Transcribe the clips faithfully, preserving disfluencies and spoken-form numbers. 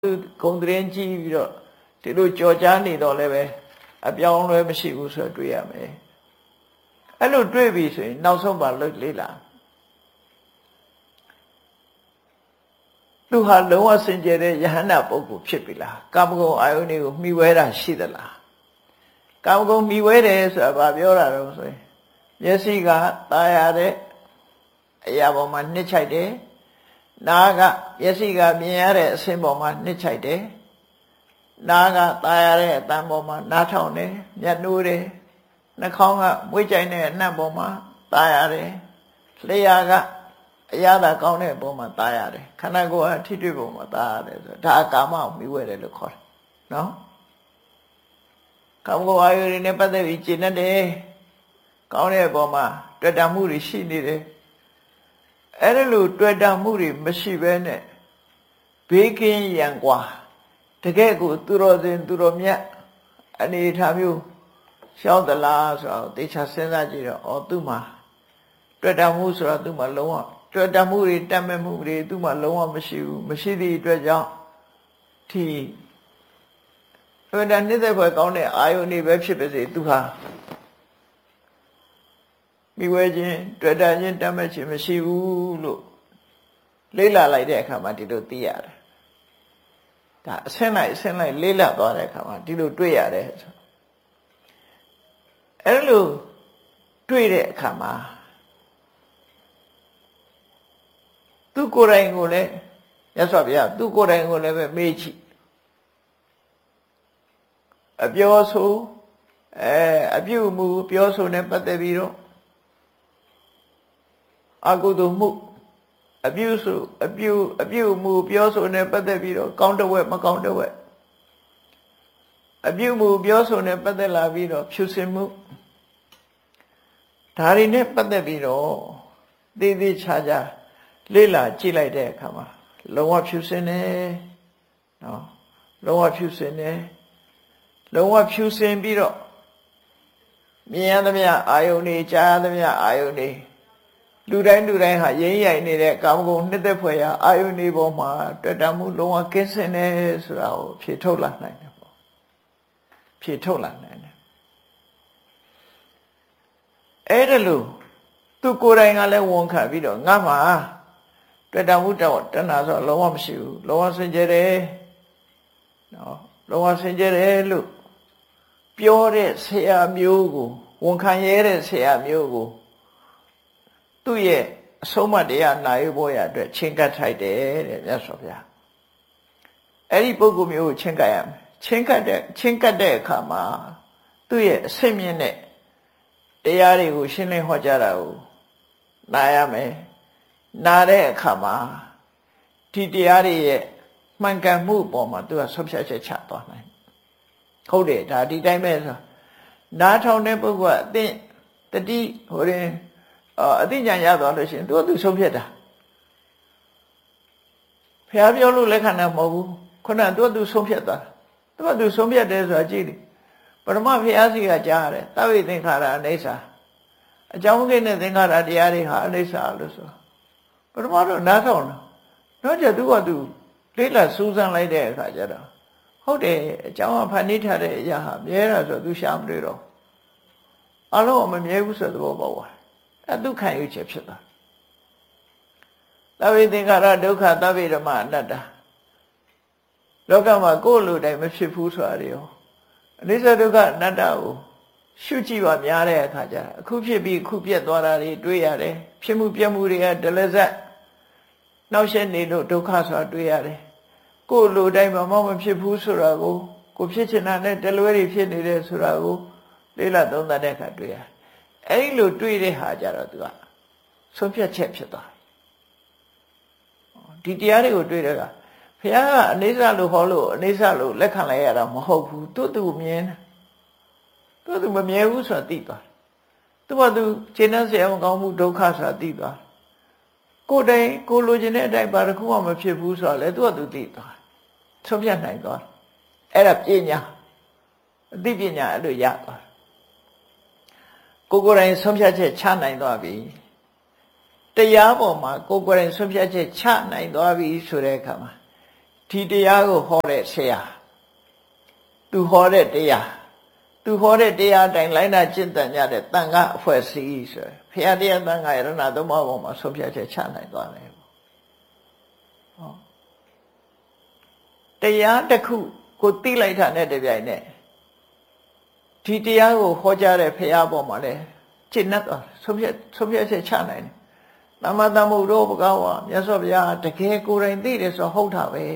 ဂုံသတင်းကြည့်ပြီးတော့ဒီလိုကြော်ကြားနေတော့လည်းပဲအပြောင်းလဲမရှိဘူးဆိုတော့တွေ့ရမယ်အဲ့လိုတွေ့ပြီဆိုရင်နောက်ဆုံးပါလို့လေးလာသူဟာလုံးဝစင်ကြယ်တဲ့ယဟန္တာပုဂ္ဂိုလ်ဖြစ်ပြီလားကာမဂုဏ်အာယုန်တွေကိုမှီဝဲတာရှိသလားကာမဂုဏ်မှီဝဲတယ်ဆိုတာဘာပြောတာတော့ဆိုရင်မျက်စိကตาရတဲ့အရာပေါ်မှာနှစ်ချိုက်တယ်နားကမျက်စိကမြင်ရတဲ့အဆင်းပေါ်မှာနှစ်ချိုက်တယ်နားကตาရတဲ့အတန်ပေါ်မှာနားထောင်တယ်မျက်နှိုးတယ်နှာခေါင်းကမွေးကြိုင်တဲ့အနံ့ပေါ်မှာตาရတယ်လျှာကအရာသာကောင်းတဲ့ပုံမှာตาရတယ်ခန္ဓာကိုယ်အထိတွေ့ပုံမှာตาရတယ်ဆိုဒါကာမကိုမိဝဲတယ်လို့ခေါ်တယ်နော်ကာမဂုဏ်အာယုန်နဲ့ပတ်သက်ပြီးကျင့်တတ်တယ်ကောင်းတဲ့ပုံမှာတွေ့တာမှုတွေရှိနေတယ်အဲ့ဒါလိုတွေ့တာမှုတွေမရှိဘဲနဲ့ဘေးကင်းရန်กว่าတကယ်ကိုသူတော်စင်သူတော်မြတ်အနေထားမျိုးရှောက်သလားဆိုတော့တေချာစဉ်းစားကြည့်တော့ဩသူ့မှာတွေ့တာမှုဆိုတော့သူ့မှာလုံးဝတွေ့တာမှုတွေတတ်မဲ့မှုတွေသူ့မှာလုံးဝမရှိဘူးမရှိသည့်အတွက်ကြောင့်ဒီအဲ့ဒါနှိမ့်သက်ဖွယ်ကောင်းတဲ့အာယုန်တွေပဲဖြစ်ပါစေသူဟာမိဝဲခြင်းတွေ့တာခြင်းတတ်မဲ့ခြင်းမရှိဘူးလို့လေးလာလိုက်တဲ့အခါမှာဒီလိုသိရတယ်ဒါအဆင်းလိုက်အဆင်းလိုက်လေးလာသွားတဲ့အခါမှာဒီလိုတွေ့ရတယ်ဆိုအဲ့လိုတွေ့တဲ့အခါမှာသူကိုယ်တိုင်ကိုလည်းရသော်ဗျာသူကိုယ်တိုင်ကိုလည်းပဲမေးကြည့်အပြောဆိုအဲအပြုမှုပြောဆိုနဲ့ပတ်သက်ပြီးတော့အကုသိုလ်မှုအပြုစုအပြုအပြုမှုပြောဆိုနဲ့ပတ်သက်ပြီးတော့ကောင်းတဝက်မကောင်းတဝက်အပြုမှုပြောဆိုနဲ့ပတ်သက်လာပြီးတော့ဖြူစင်မှုဒါတွေနဲ့ပတ်သက်ပြီးတော့သေသေးချာချာလေ့လာကြည့်လိုက်တဲ့အခါမှာလုံးဝဖြူစင်တယ်နော်လုံးဝဖြူစင်တယ်လုံးဝဖြူစင်ပြီးတော့မြင်ရသမျှအာယုန်တွေကြားရသမျှအာယုန်တွေလူတိုင်းလူတိုင်းဟာရင်းရိုင်နေတဲ့ကာမဂုဏ်နှစ်သက်ဖွယ်ရာအာယုန်တွေပေါ်မှာတွေ့တာမှုလုံးဝကင်းစင်တယ်ဆိုတာကိုဖြေထုတ်လာနိုင်တယ်ပေါ့ဖြေထုတ်လာနိုင်တယ်အဲ့ဒါလို့သူကိုယ်တိုင်ကလည်းဝန်ခံပြီးတော့ငါမှာတွေ့တာမှုတော့တဏှာဆိုလုံးဝမရှိဘူးလုံးဝစင်ကြယ်တယ်နော်လုံးဝစင်ကြယ်တယ်လို့ပြောတဲ့ဆရာမျိုးကိုဝန်ခံရတဲ့ဆရာမျိုးကိုသူ့ရဲ့အဆုံးအမတရားနာယူဖို့ရအတွက်ချင်းကပ်ထိုက်တယ်တဲ့မြတ်စွာဘုရားအဲ့ဒီပုဂ္ဂိုလ်မျိုးကိုချင်းကပ်ရမယ်ချင်းကပ်တဲ့ချင်းကပ်တဲ့အခါမှာသူ့ရဲ့အစစ်မြင့်တဲ့တရားတွေကိုရှင်းလင်းဟောကြားတာကိုနားရမယ်နားတဲ့အခါမှာဒီတရားတွေရဲ့မှန်ကန်မှုပေါ်မှာသူကဆွဖြတ်ချက်ချသွားနိုင်ဟုတ်တယ်ဒါဒီတိုင်းပဲဆိုနားထောင်တဲ့ပုဂ္ဂိုလ်ကအသိတတိဟိုရင်အသိဉာဏ်ရသွားလို့ရှိရင်သူကသူဆုံးဖြတ်တာဖះပြောလို့လက်ခံတာမဟုတ်ဘူးခုနကသူကသူဆုံးဖြတ်သွားသူကသူဆုံးဖြတ်တယ်ဆိုတာကြည့်တယ်ပရမဖះစီကကြားရတယ်သဗ္ဗေသင်္ခါရအနိစ္စအကြောင်းကိနဲ့သင်္ခါရတရားတွေဟာအနိစ္စလို့ဆိုပရမတော့နားထောင်တာတော့ကျသူကသူလေးလာစူးစမ်းလိုက်တဲ့အခါကျတော့ဟုတ်တယ်အကြောင်းကဖန်တီးထားတဲ့အရာဟာမြဲတာဆိုသူရှာမတွေ့တော့အလုံးမမြဲဘူးဆိုတဲ့သဘောပေါက်သွားအဲဒုက္ခရွေးချက်ဖြစ်သွားသဗ္ဗေသင်္ခါရဒုက္ခသဗ္ဗေဓမ္မအနတ္တလောကမှာကိုယ်လိုတိုင်းမဖြစ်ဘူးဆိုတာတွေရောအနိစ္စဒုက္ခအနတ္တကိုရှုကြည့်ပါများတဲ့အခါကျတော့အခုဖြစ်ပြီးအခုပြတ်သွားတာတွေတွေ့ရတယ်ဖြစ်မှုပြတ်မှုတွေကဒလဇက်နောက်ဆက်နေလို့ဒုက္ခဆိုတာတွေ့ရတယ်ကိုယ်လိုတိုင်းဘာမှမဖြစ်ဘူးဆိုတာကိုကိုဖြစ်ချင်တာနဲ့တလွဲတွေဖြစ်နေတယ်ဆိုတာကိုလေးလာသုံးသပ်တဲ့အခါတွေ့ရတယ်အဲ့ဒီလိုတွေ့တဲ့ဟာကြတော့သူကဆုံးဖြတ်ချက်ဖြစ်သွားဒီတရားတွေကိုတွေ့တဲ့ကဘုရားကအနိစ္စလို့ဟောလို့အနိစ္စလို့လက်ခံလိုက်ရတာမဟုတ်ဘူးသူ့သူမြင်သူ့သူမမြဲဘူးဆိုတာသိသွားသူကသူခြေနှက်ဆရာမကောင်းမှုဒုက္ခဆိုတာသိသွားကိုယ်တိုင်ကိုလိုချင်တဲ့အတိုင်းဘာတစ်ခုမှမဖြစ်ဘူးဆိုတာလေသူကသူသိသွားဆုံးဖြတ်နိုင်သွားအဲ့ဒါပညာအသိပညာအဲ့လိုရသွားကိုကိုယ်တိုင်ဆုံးဖြတ်ချက်ချနိုင်သွားပြီတရားပေါ်မှာကိုကိုယ်တိုင်ဆုံးဖြတ်ချက်ချနိုင်သွားပြီဆိုတဲ့အခါမှာဒီတရားကိုဟောတဲ့ဆရာသူဟောတဲ့တရားသူဟောတဲ့တရားအတိုင်းလိုက်နာကျင့်တန်ကြတဲ့တန်ခါအဖွဲ့အစည်းဆိုဘုရားတရားတန်ခါရဏသုံးပါးပေါ်မှာဆုံးဖြတ်ချက်ချနိုင်သွားတယ်ဟောတရားတစ်ခုကိုသိလိုက်တာနဲ့တပြိုင်နက်ဒီတရားကိုဟောကြားတဲ့ဘုရားပေါ်မှာလဲကျင့်တတ်သွားဆုံးဖြတ်ဆုံးဖြတ်ချက်ချနိုင်တယ်သမ္မာသမ္ဗုဒ္ဓဘဂဝါမြတ်စွာဘုရားတကယ်ကိုယ်တိုင်သိတယ်ဆိုဟုတ်တာပဲ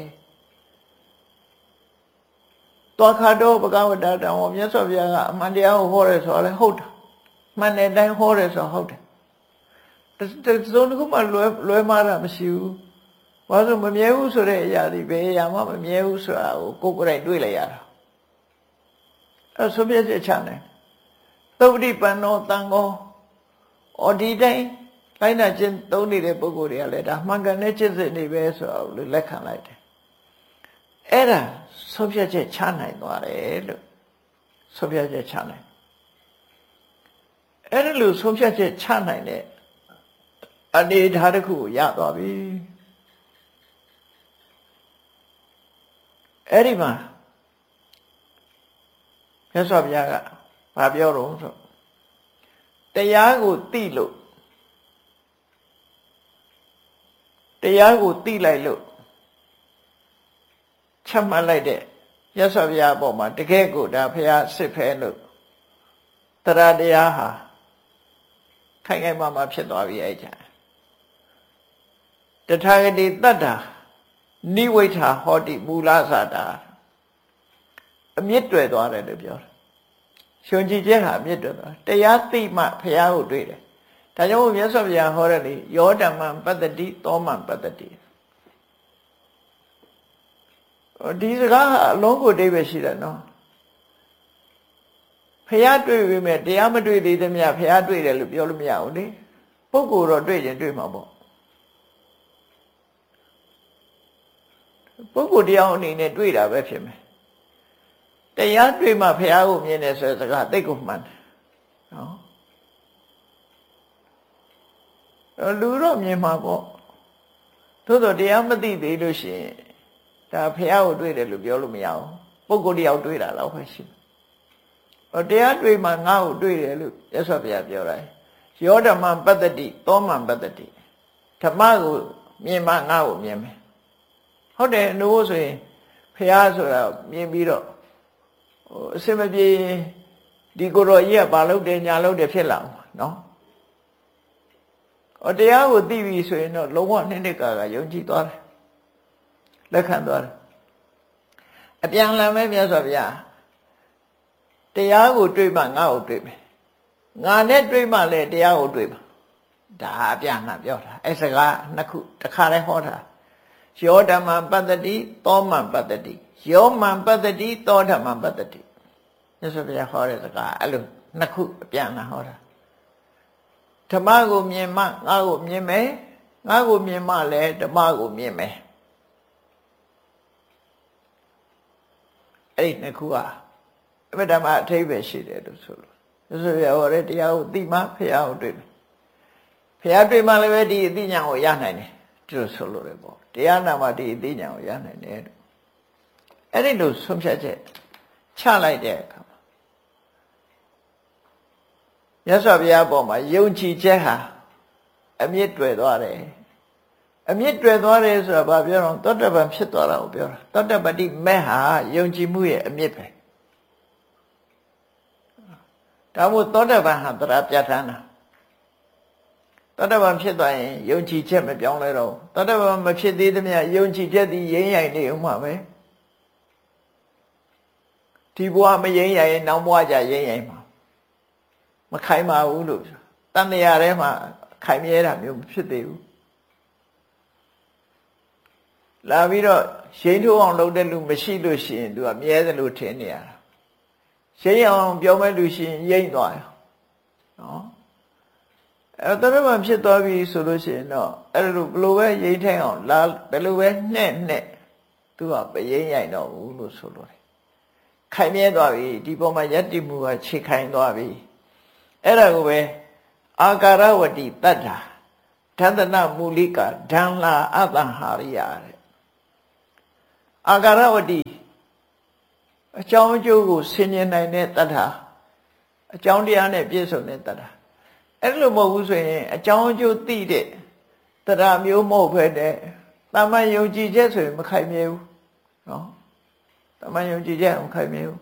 တောခါတော့ဘဂဝတာတောင်မြတ်စွာဘုရားကအမှန်တရားကိုဟောတယ်ဆိုတော့လည်းဟုတ်တာမှန်တဲ့အတိုင်းဟောတယ်ဆိုတော့ဟုတ်တယ်တစုံတစ်ခုမှလွဲလွဲမှားတာမရှိဘူးဘာလို့မမြဲဘူးဆိုတဲ့အရာဒီဘယ်အရာမှမမြဲဘူးဆိုတာကိုကိုယ်ကိုယ်တိုင်တွေ့လိုက်ရတာအဲဆိုပြချက်ချနိုင်သုပ္ပတိပန္နောတန်ကောအော်ဒီတိုင်းလိုက်နာခြင်းသုံးနေတဲ့ပုဂ္ဂိုလ်တွေကလည်းဒါမှန်ကန်တဲ့จิตစိတ်နေပဲဆိုတော့လက်ခံလိုက်တယ်အဲ့ဒါဆုံးဖြတ်ချက်ချနိုင်သွားတယ်လို့ဆုံးဖြတ်ချက်ချနိုင်အဲ့ဒါလို့ဆုံးဖြတ်ချက်ချနိုင်တဲ့အနေအထားတစ်ခုကိုရသွားပြီအဲ့ဒီမှာမြတ်စွာဘုရားကဘာပြောတော့ဆိုတရားကိုသိလို့တရားကိုသိလိုက်လို့ချမှတ်လိုက်တဲ့မြတ်စွာဘုရားအပေါ်မှာတကယ်ကိုဒါဘုရားစစ်ဖဲလို့တရားတရားဟာခိုင်ခိုင်မာမာဖြစ်သွားပြီအဲ့ကြတထာဂတိတတ္တာနိဝိဋ္ဌာဟောတိမူလသတာအမြင့်တွယ်သွားတယ်လို့ပြောတယ်ရှင်ကြည်ခြင်းဟာအမြင့်တွယ်သွားတရားသိမှဘုရားကိုတွေ့တယ်ဒါကြောင့်မြတ်စွာဘုရားဟောတယ်လေယောဓမ္မံပတ္တတိသောမံပတ္တတိဒီစကားအလုံးကိုအဓိပ္ပာယ်ရှိတယ်နော်ဘုရားတွေ့ပြီမဲ့တရားမတွေ့သေးသမျှဘုရားတွေ့တယ်လို့ပြောလို့မရဘူးလေပုဂ္ဂိုလ်တော့တွေ့ရင်တွေ့မှာပေါ့ပုဂ္ဂိုလ်တရားအနေနဲ့တွေ့တာပဲဖြစ်မယ်တရားတွေ့မှဘုရားကိုမြင်တယ်ဆိုတဲ့စကားသိကိုမှန်တယ်နော်လူတော့မြင်မှာပေါ့သို့တော့တရားမသိသေးလို့ရှိရင်ဒါဘုရားကိုတွေ့တယ်လို့ပြောလို့မရဘူးပုဂ္ဂိုလ်တရားတွေ့တာတော့ပဲရှိတယ်တရားတွေ့မှငါ့ကိုတွေ့တယ်လို့ရသော်ဘုရားပြောတယ်ယောဓမ္မပတ္တတိသောမံပတ္တတိဓမ္မကိုမြင်မှငါ့ကိုမြင်မယ်ဟုတ်တယ်အနိုးဆိုရင်ဘုရားဆိုတာမြင်ပြီးတော့ဟိုအစင်မပြေဒီကိုယ်တော်ကြီးကဘာလုပ်တယ်ညာလုပ်တယ်ဖြစ်လာအောင်နော်ဟောတရားကိုသိပြီဆိုရင်တော့လုံးဝနှစ်နှစ်ကာကယုံကြည်သွားတယ်လက်ခံသွားတယ်အပြန်လန်ပဲမြတ်စွာဘုရားတရားကိုတွေ့မှငါ့ကိုတွေ့မယ်ငါနဲ့တွေ့မှလည်းတရားကိုတွေ့မှာဒါအပြန်လန်ပြောတာအဲ့စကားနှစ်ခုတစ်ခါတည်းဟောတာယောဓမ္မပတ္တတိသောမံပတ္တတိယောမံပတ္တတိသောဓမ္မပတ္တတိမြတ်စွာဘုရားဟောတဲ့စကားအဲ့လိုနှစ်ခုအပြန်လန်ဟောတာဓမ္မကိုမြင်မှငါ့ကိုမြင်မယ်ငါ့ကိုမြင်မှလည်းဓမ္မကိုမြင်မယ်အဲ့ဒီနှစ်ခုဟာအဘဓမ္မအထိပ္ပယ်ရှိတယ်လို့ဆိုလို့ဆိုရဟောတဲ့တရားကိုသိမှဖရာကိုတွေ့မယ်ဖရာတွေ့မှလည်းပဲဒီအသိဉာဏ်ကိုရနိုင်တယ်ဒီလိုဆိုလို့ရပေါ့တရားနာမှဒီအသိဉာဏ်ကိုရနိုင်တယ်လို့အဲ့ဒီလိုဆုံးဖြတ်ချက်ချလိုက်တဲ့အခါမှာမြတ်စွာဘုရားပေါ်မှာယုံကြည်ချက်ဟာအမြင့်တွယ်သွားတယ်အမြင့်တွယ်သွားတယ်ဆိုတာဘာပြောတော့သောတပန်ဖြစ်သွားတာကိုပြောတာသောတပတိမဲ့ဟာယုံကြည်မှုရဲ့အမြင့်ပဲဒါမို့သောတပန်ဟာတရားပြဋ္ဌာန်းတာသောတပန်ဖြစ်သွားရင်ယုံကြည်ချက်မပြောင်းလဲတော့သောတပန်မဖြစ်သေးသမျှယုံကြည်ချက်ဒီရင်းရိုင်နေဦးမှာပဲဒီဘဝမရင်းရိုင်ရင်နောက်ဘဝကျရင်းရိုင်မှာမခိုင်ပါဘူးလို့တန်တရားထဲမှာခိုင်မြဲတာမျိုးမဖြစ်သေးဘူးလာပြီးတော့ရှိန်ထိုးအောင်လုပ်တဲ့လူမရှိလို့ရှိရင်သူကမြဲတယ်လို့ထင်နေရတာရှိန်အောင်ပြောမဲ့လူရှိရင်ရိမ့်သွားရောနော်အဲတရမဖြစ်သွားပြီဆိုလို့ရှိရင်တော့အဲ့လိုဘလို့ပဲရိမ့်ထိုင်အောင်လာဘယ်လိုပဲနှဲ့နှဲ့သူကမရိမ့်ရိုက်တော့ဘူးလို့ဆိုလို့တယ်ခိုင်မြဲသွားပြီဒီပေါ်မှာယတ္တိမှုကခြေခိုင်သွားပြီအဲ့ဒါကိုပဲအာကာရဝတိတတ္ထာဒန္တနမူလိကဒံလာအတ္တဟာရိယတဲ့အာကာရဝတ္တိအကြောင်းအကျိုးကိုဆင်ញင်နိုင်တဲ့တတ္ထာအကြောင်းတရားနဲ့ပြည့်စုံတဲ့တတ္ထာအဲ့လိုမဟုတ်ဘူးဆိုရင်အကြောင်းအကျိုးသိတဲ့တတ္ထာမျိုးမဟုတ်ဘဲနဲ့တမန်ယုံကြည်ချက်ဆိုရင်မခိုင်မြဲဘူးနော်တမန်ယုံကြည်ချက်မခိုင်မြဲဘူး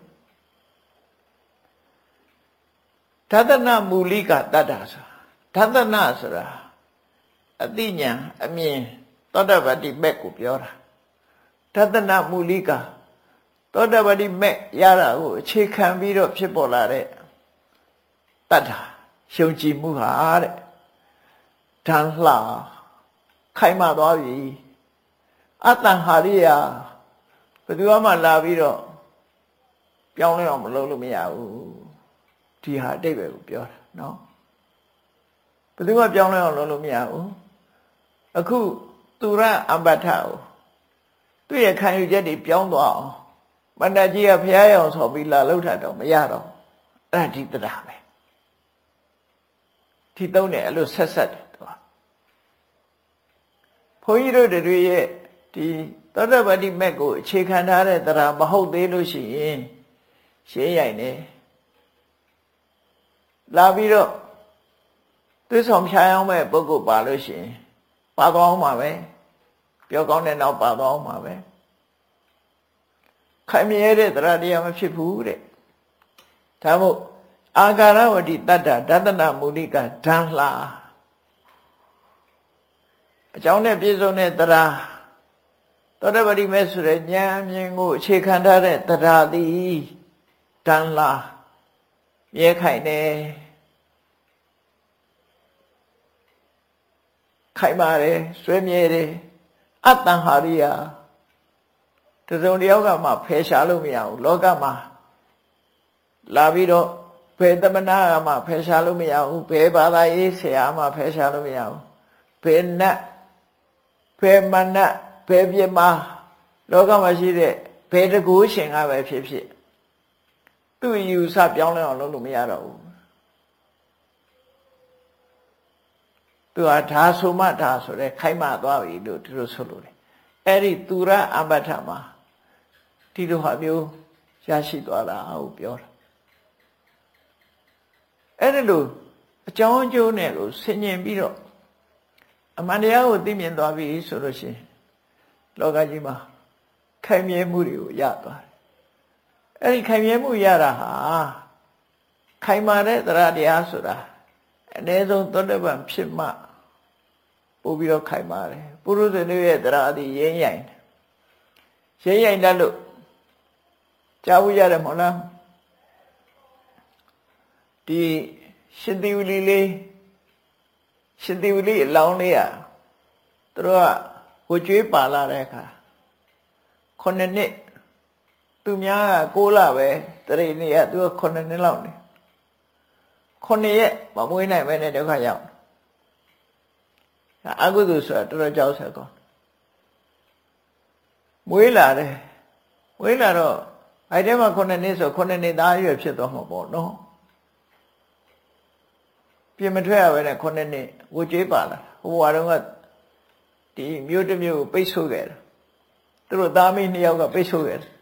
ဓာတနာမူလိကတတ္ထာဆိုတာဓာတနာဆိုတာအသိဉာဏ်အမြင်သောတပတ္တိမက်ကိုပြောတာဓာတနာမူလိကသောတပတ္တိမက်ရတာကိုအခြေခံပြီးတော့ဖြစ်ပေါ်လာတဲ့တတ္ထာယုံကြည်မှုဟာတဲ့ဓာန်လှခိုင်မာသွားပြီအတ္တဟာရိယဘယ်သူမှလာပြီးတော့ပြောင်းလဲအောင်မလုပ်လို့မရဘူးဒီဟာအတိတ်ပဲကိုပြောတာနော်ဘယ်သူမှပြောင်းလဲအောင်လုပ်လို့မရဘူးအခုသူရအမ္ပတ္ထကိုသူ့ရဲ့ခံယူချက်တွေပြောင်းသွားအောင်မန္တကြီးကဘုရားရောင်ဆော်ပြီးလာလှုပ်တာတော့မရတော့အဲ့ဒါဒီတရာပဲဒီသုံးတယ်အဲ့လိုဆက်ဆက်တယ်သူကဘုန်းကြီးတို့တွေရဲ့ဒီသောတပတ္တိမက်ကိုအခြေခံထားတဲ့တရာမဟုတ်သေးလို့ရှိရင်ရှင်းရိုင်နေလာပြီးတော့သွေးဆောင်ဖြားအောင်မဲ့ပုဂ္ဂိုလ်ပါလို့ရှိရင်ပါသွားအောင်ပါပဲပြောကောင်းတဲ့နောက်ပါသွားအောင်ပါပဲခိုင်မြဲတဲ့တရာတရားမဖြစ်ဘူးတဲ့ဒါမို့အာကာရဝတ္တိတတ္တဓာတနာမူလိကဓာန်လှအကြောင်းနဲ့ပြည့်စုံတဲ့တရာသောတပတိမဲ့ဆိုတဲ့ဉာဏ်မြင်ကိုအခြေခံထားတဲ့တရာသည်ဓာန်လှမြဲခိုင်နေခိုင်ပါတယ်ဆွေးမြဲတယ်အတ္တဟာရိယတစုံတယောက်ကမှဖယ်ရှားလို့မရဘူးလောကမှာလာပြီးတော့ဘယ်တမနာကမှဖယ်ရှားလို့မရဘူးဘယ်ဘာသာရေးဆရာမှဖယ်ရှားလို့မရဘူးဘယ်နတ်ဘယ်မနတ်ဘယ်ပြမလောကမှာရှိတဲ့ဘယ်တကူရှင်ကပဲဖြစ်ဖြစ်သူ့ယူဆပြောင်းလဲအောင်လုပ်လို့မရတော့ဘူးသူဟာဓာဆိုမှဓာဆိုတဲ့ခိုင်မာသွားပြီလို့သူတို့ဆိုလို့တယ်အဲ့ဒီသူရအမ္ပတ္ထမှာဒီလိုဟာမျိုးရရှိသွားတာကိုပြောတာအဲ့ဒီလိုအကြောင်းအကျိုးနဲ့ကိုဆင်ញင်ပြီးတော့အမှန်တရားကိုသိမြင်သွားပြီဆိုလို့ရှိရင်လောကကြီးမှာခိုင်မြဲမှုတွေကိုရသွားတယ်အဲ့ဒီခိုင်မြဲမှုရတာဟာခိုင်မာတဲ့တရားတရားဆိုတာအနည်းဆုံးသောတပန်ဖြစ်မှပို့ပြီးတော့ခိုင်မာတယ်ပုရုဇဉ်တွေရဲ့တရားသည်ရင်းရိုင်ရင်းရိုင်တတ်လို့ကြားဘူးရတယ်မဟုတ်လားဒီရှင်သေဝလီလေးရှင်သေဝလီအလောင်းလေးอ่ะသူတို့ကဟိုကျွေးပါလာတဲ့အခါခုနှစ်နှစ်သူများကကိုးလပဲတရိနေရသူကခုနှစ်နှစ်လောက်နေခုနှစ်ရက်မမွေးနိုင်ပဲနဲ့ဒုက္ခရောက်အကုသိုလ်ဆိုတာတော်တော်ကြောက်ဆက်ကောမွေးလာတယ်မွေးလာတော့အဲ့ဒီမှာခုနှစ်နှစ်ဆိုခုနှစ်နှစ်သားရွယ်ဖြစ်သွားမှာပေါ့နော်ပြင်မထွက်ရပဲနဲ့ခုနှစ်နှစ်ဝကျွေးပါလာဟိုဘွားတော့ကဒီမြို့တစ်မြို့ကိုပိတ်ဆို့ခဲ့တယ်သူတို့သားမီးနှစ်ယောက်ကပိတ်ဆို့ခဲ့တယ်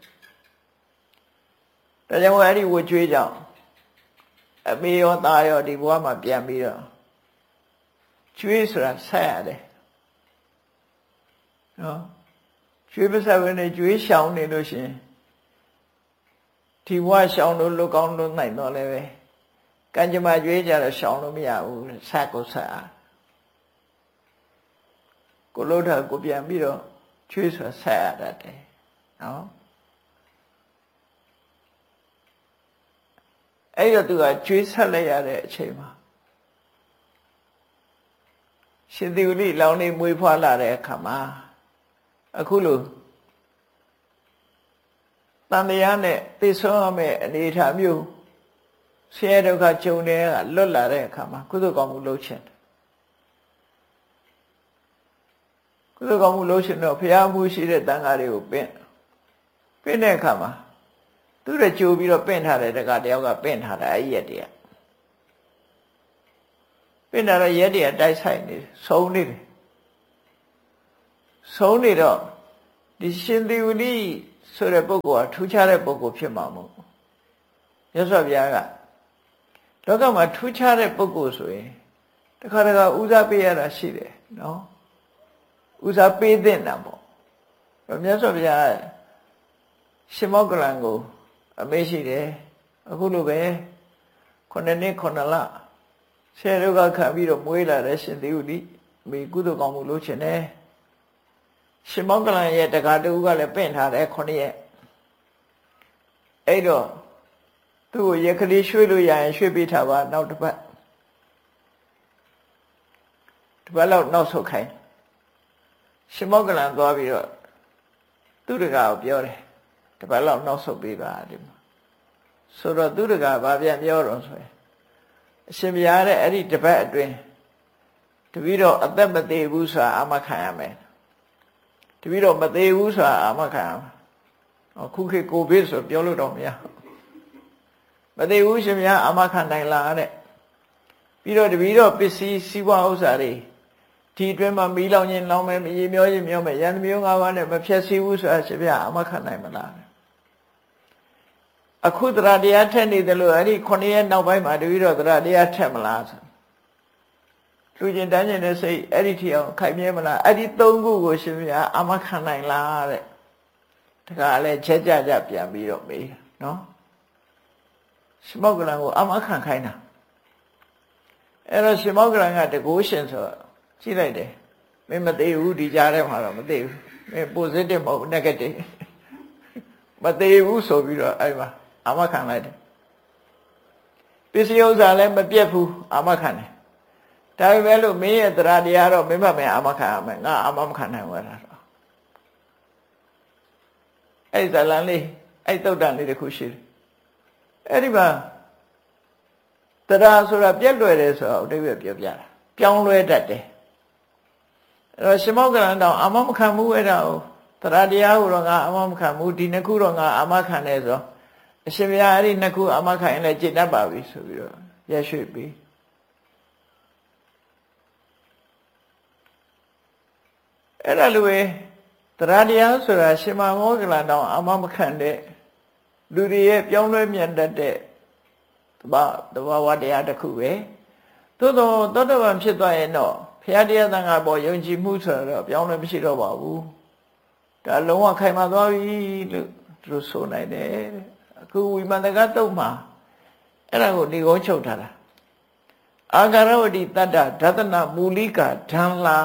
ဒါကြောင့်အဲ့ဒီဝကျွေးကြောင့်အမေရောသားရောဒီဘဝမှာပြန်ပြီးတော့ကျွေးဆိုတာဆက်ရတယ်နော်ကျွေးပစဝင်းနဲ့ကျွေးရှောင်နေလို့ရှင်ဒီဘဝရှောင်လို့လွတ်ကောင်းလွတ်နိုင်တော့လည်းပဲကံကြမ္မာကျွေးကြတော့ရှောင်လို့မရဘူးဆက်ကိုဆက်အားကိုလို့တာကိုပြန်ပြီးတော့ကျွေးဆိုတာဆက်ရတတ်တယ်နော်အဲ့တော့သူကကျွေးဆက်လိုက်ရတဲ့အချိန်မှာရှင်သေဝလိလောင်းနေမွေးဖွားလာတဲ့အခါမှာအခုလိုတန်တရားနဲ့သိဆုံးရမယ့်အနေအထားမျိုးဆင်းရဲဒုက္ခကြုံတဲ့ကလွတ်လာတဲ့အခါမှာကုသိုလ်ကောင်းမှုလုပ်ခြင်းကုသိုလ်ကောင်းမှုလုပ်ခြင်းတော့ဘုရားမှုရှိတဲ့တန်ခါးတွေကိုပင့်ပင့်တဲ့အခါမှာသူ့ရဲ့ကြိုးပြီးတော့ပင့်ထားတဲ့တက္ကတယောက်ကပင့်ထားတာအဲ့ရက်တည်းပင့်ထားတဲ့ရက်တည်းတိုက်ဆိုင်နေဆုံးနေတယ်ဆုံးနေတော့ဒီဒီရှင်သေဝတိဆိုတဲ့ပုဂ္ဂိုလ်ဟာထူးခြားတဲ့ပုဂ္ဂိုလ်ဖြစ်မှာမဟုတ်ဘူးမြတ်စွာဘုရားကလောကမှာထူးခြားတဲ့ပုဂ္ဂိုလ်ဆိုရင်တခါတခါဦးစားပေးရတာရှိတယ်နော်ဦးစားပေးတဲ့နာပေါ့မြတ်စွာဘုရားရှင်မောကလန်ကိုအမေးရှိတယ်အခုလိုပဲခုနှစ်နှစ်ခုနှစ်လဆယ်ရုပ်ကခံပြီးတော့မွေးလာတဲ့ရှင်သေဝတိမိကုသိုလ်ကောင်းမှုလုပ်ချင်တယ်ရှင်မောကလန်ရဲ့တကားတူကလည်းပင့်ထားတယ်ခုနှစ်ရက်အဲ့တော့သူ့ကိုရက်ကလေးရွှေ့လို့ရရင်ရွှေ့ပေးထားပါနောက်တစ်ပတ်တစ်ပတ်လောက်နောက်ဆုတ်ခိုင်းရှင်မောကလန်သွားပြီးတော့သူ့တကားကိုပြောတယ်တစ်ပတ်လောက်နောက်ဆုတ်ပေးပါဒီမှာဆိုတော့သူ့တကားဘာပြန်ပြောတော့ဆိုရင်အရှင်ဘုရားတဲ့အဲ့ဒီတစ်ပတ်အတွင်းတပည့်တော်အသက်မသေးဘူးဆိုတာအာမခံရမယ်တပည့်တော်မသေးဘူးဆိုတာအာမခံရမယ်အခုခေတ်ကိုဗစ်ဆိုပြောလို့တော့မရမသေးဘူးရှင်ဘုရားအာမခံနိုင်လားတဲ့ပြီးတော့တပည့်တော်ပစ္စည်းစီးပွားဥစ္စာတွေဒီအတွင်းမှာမီးလောင်ခြင်းလောင်မယ်ရေမျောခြင်းမျောမယ်ရန်မျိုးငါးပါးနဲ့မဖြတ်စည်းဘူးဆိုတာရှင်ဘုရားအာမခံနိုင်မလားအခုတရားတရားထက်နေတယ်လို့အဲ့ဒီခုနှစ်ရက်နောက်ပိုင်းမှာတပည့်တော်တရားတရားထက်မလားဆိုလူကျင်တန်းကျင်တဲ့စိတ်အဲ့ဒီထီအောင်ခိုင်မြဲမလားအဲ့ဒီသုံးခုကိုရှင်ဘုရားအာမခံနိုင်လားတဲ့တခါလဲချက်ကြကြပြန်ပြီးတော့မေးတာနော်ရှင်မောကလန်ကိုအာမခံခိုင်းတာအဲ့တော့ရှင်မောကလန်ကတကိုးရှင်ဆိုကြည့်လိုက်တယ်မင်းမသေးဘူးဒီကြားထဲမှာတော့မသေးဘူးမင်း positive မဟုတ် negative မသေးဘူးဆိုပြီးတော့အဲ့မှာအာမခံလိုက်တယ်ပစ္စည်းဥစ္စာလည်းမပြတ်ဘူးအာမခံတယ်ဒါပေမဲ့လို့မင်းရဲ့တရားတရားတော့မင်းမမအာမခံရမယ်ငါအာမမခံနိုင်ဘူးလားတော့အဲ့ဇလန်လေးအဲ့တုတ်တန်လေးတစ်ခုရှိတယ်အဲ့ဒီမှာတရားဆိုတာပြက်လွယ်တယ်ဆိုတော့အတိတ်ပဲပြောပြတာပြောင်းလဲတတ်တယ်အဲ့တော့ရှင်မောကလန်တော့အာမမခံဘူးအဲ့ဒါကိုတရားတရားကိုတော့ငါအာမမခံဘူးဒီနှစ်ခုတော့ငါအာမခံတယ်ဆိုတော့အရှင်ဘုရားအဲ့ဒီနှစ်ခုအာမခံရင်လည်းကျင့်တတ်ပါပြီဆိုပြီးတော့ရရွှေ့ပြီးအဲ့ဒါလိုပဲတရားတရားဆိုတာရှင်မောကလန်တော့အာမမခံတဲ့လူတွေရဲ့ပြောင်းလဲမြတ်တတ်တဲ့တဘာတဘာဝတရားတစ်ခုပဲသို့တော့သောတပန်ဖြစ်သွားရင်တော့ဘုရားတရားသံဃာပေါ်ယုံကြည်မှုဆိုတော့ပြောင်းလဲမရှိတော့ပါဘူးဒါလုံးဝခိုင်မာသွားပြီလို့သူတို့ဆိုနိုင်တယ်အခုဝိမန္တကတုတ်မှာအဲ့ဒါကိုဒီကုန်းချုပ်ထားတာအာဂရဝတိတတ္တဒသနမူလိကာဓံလာ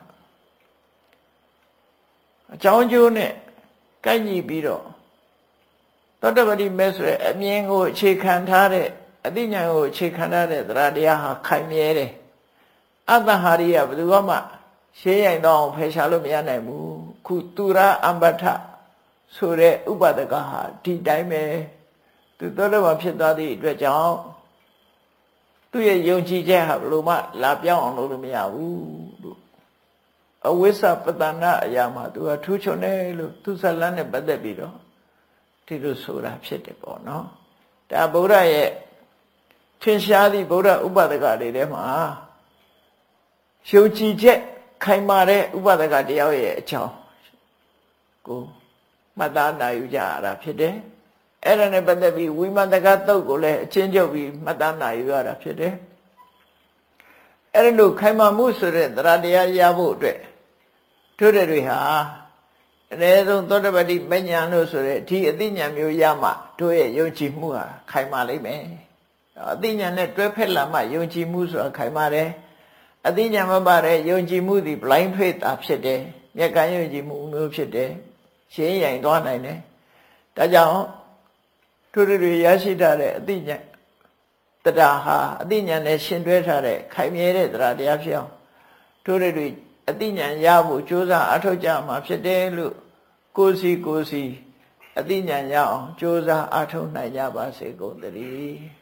အကြောင်းကျိုးနဲ့ကိုက်ညီပြီးတော့သောတပတိမဲဆိုတဲ့အမြင်ကိုအခြေခံထားတဲ့အသိဉာဏ်ကိုအခြေခံထားတဲ့တရားတရားဟာခိုင်မြဲတယ်အတ္တဟာရိယဘယ်သူမှရှေးရိုင်တော့ဖယ်ရှားလို့မရနိုင်ဘူးခုသူရအမ္ပထဆိုတဲ့ဥပဒကဟာဒီတိုင်းပဲသူသောတပန်ဖြစ်သွားသည့်အတွက်ကြောင့်သူ့ရဲ့ယုံကြည်ချက်ဟာဘယ်လိုမှလာပြောင်းအောင်လုပ်လို့မရဘူးလို့အဝိစ္စပတနာအရာမှာသူကထူးချွန်တယ်လို့သူဇလန်းနဲ့ပတ်သက်ပြီးတော့ဒီလိုဆိုတာဖြစ်တယ်ပေါ့နော်ဒါဗုဒ္ဓရဲ့ထင်ရှားသည့်ဗုဒ္ဓဥပဒကတွေထဲမှာယုံကြည်ချက်ခိုင်မာတဲ့ဥပဒကတရားရဲ့အကြောင်းကိုမှတ်သားနိုင်ယူကြရတာဖြစ်တယ်အဲ့ဒါနဲ့ပတ်သက်ပြီးဝိမန္တကသုတ်ကိုလည်းအချင်းချုပ်ပြီးမှတ်သားနိုင်ယူရတာဖြစ်တယ်အဲ့ဒါလို့ခိုင်မာမှုဆိုတဲ့တရားတရားရဖို့အတွက်တို့တွေဟာအနည်းဆုံးသောတပတိမဉ္ဇဉ်လို့ဆိုတဲ့ဒီအသိဉာဏ်မျိုးရမှတို့ရဲ့ယုံကြည်မှုဟာခိုင်မာလိမ့်မယ်အသိဉာဏ်နဲ့တွဲဖက်လာမှယုံကြည်မှုဆိုတာခိုင်မာတယ်အသိဉာဏ်မပါတဲ့ယုံကြည်မှုသည် blind faith တာဖြစ်တယ်မျက်ကန်းယုံကြည်မှုမျိုးဖြစ်တယ်ရှင်းရင်သွားနိုင်တယ်ဒါကြောင့်တို့တွေရရှိထားတဲ့အသိဉာဏ်တရားဟာအသိဉာဏ်နဲ့ရှင်တွဲထားတဲ့ခိုင်မြဲတဲ့တရားတရားဖြစ်အောင်တို့တွေအသိဉာဏ်ရဖို့ကြိုးစားအထောက်ကြမှာဖြစ်တယ်လို့ကိုယ်စီကိုယ်စီအသိဉာဏ်ရအောင်ကြိုးစားအထောက်နိုင်ကြပါစေကုန်သတည်း